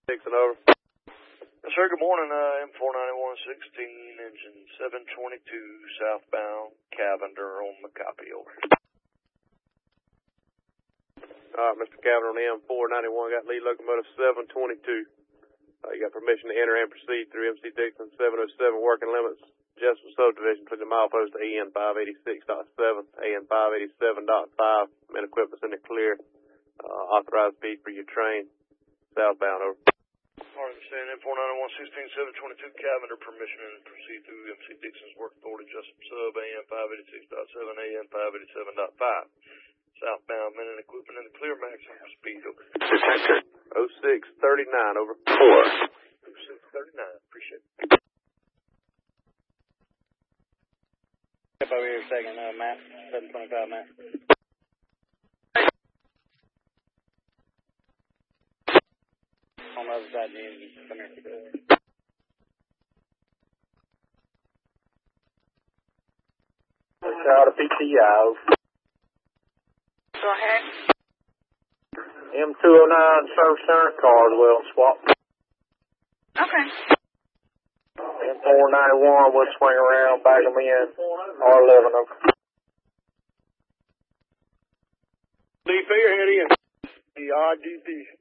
Dixon, over. Yes, sir. Good morning. M49116, engine 722, southbound, Cavender on McCopy, over. All right, Mr. Cavender on the M491, got lead locomotive 722. You got permission to enter and proceed through MC Dixon 707 working limits, Jessup subdivision between the milepost AN 586.7, AN 587.5. Men equipment's in the clear. Authorized speed for your train, southbound, over. All right, understand. M49116, 722, Cavender, permission to proceed through MC Dixon's work authority, Jessup sub, AN 586.7, AN 587.5. Southbound, men and equipment in the clear, maximum speed, over. 0639, over. 4. 0639, appreciate it. Step over here a second, Matt. 725, Matt. On the other side of the engine. Come here. Out of PTI. Go ahead. M209 Service Center, Carswell, swap. Okay. M491, we'll swing around, bag them in. R11, over. Lee Fairhead in. The RDP.